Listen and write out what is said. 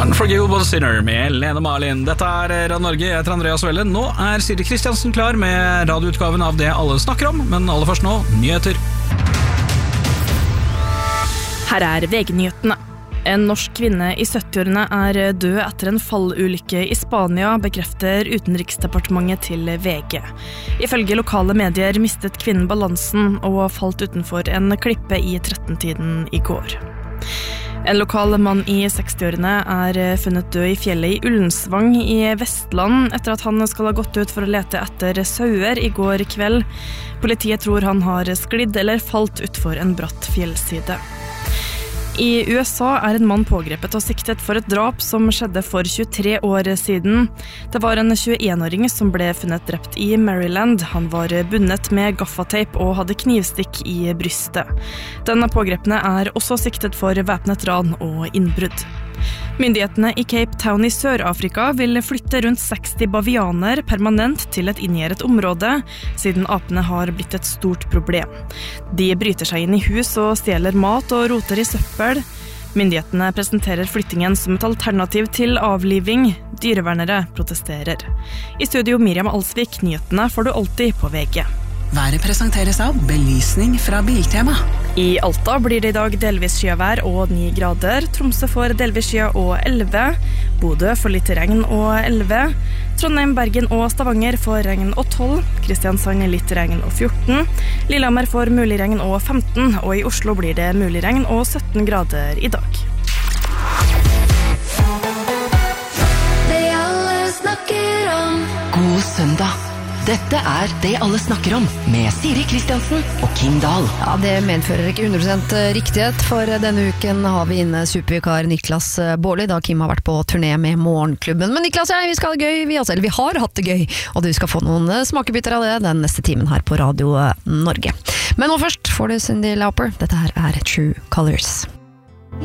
Unforgivable Sinner med Lene Marlin. Dette er Radio Norge, jeg heter Andreas Velle. Nå er Siri Kristiansen klar med radioutgaven av Det alle snakker om, men aller først nå, nyheter. Her er VG-nyhetene. En norsk kvinne i 70-årene er død etter en fallulykke i Spania, bekrefter Utenriksdepartementet til VG. Ifølge lokale medier mistet kvinnen balansen og falt utenfor en klippe i 13-tiden i går. En lokal mann i 60-årene er funnet død i fjellet i Ullensvang i Vestland etter at han skal ha gått ut for å lete etter sauer i går kveld. Politiet tror han har sklidd eller falt utfor en bratt fjellside. I USA er en mann pågrepet og siktet for et drap som skjedde for 23 år siden. Det var en 21-åring som ble funnet drept i Maryland. Han var bundet med gaffateip og hadde knivstikk i brystet. Den pågrepne er også siktet for væpnet ran og innbrudd. Myndighetene i Cape Town i Sør-Afrika vil flytte rundt 60 bavianer permanent til et inngjerdet område, siden apene har blitt et stort problem. De bryter seg inn i hus og stjeler mat og roter i søppel. Myndighetene presenterer flyttingen som et alternativ til avliving. Dyrevernere protesterer. I studio Miriam Alsvik, nyhetene får du alltid på VG. Været presenteres av belysning fra Biltema. I Alta blir det i dag delvis skyvær og 9 grader. Tromsø får delvis skya og 11. Bodø får litt regn og 11. Trondheim, Bergen og Stavanger får regn og 12. Kristiansand litt regn og 14. Lillehammer får mulig regn og 15. Og i Oslo blir det mulig regn og 17 grader i dag. Det alle snakker om. God søndag. Dette er Det alle snakker om, med Siri Kristiansen og Kim Dahl. Ja, det medfører ikke 100% riktighet, for denne uken har vi inne supervikar Niklas Baarli, da Kim har vært på turné med Morgenklubben. Men Niklas og jeg, vi skal ha det gøy, vi har hatt det gøy, og du skal få noen smakebiter av det den neste timen her på Radio Norge. Men nå først får du Cyndi Lauper. Dette her er True Colors.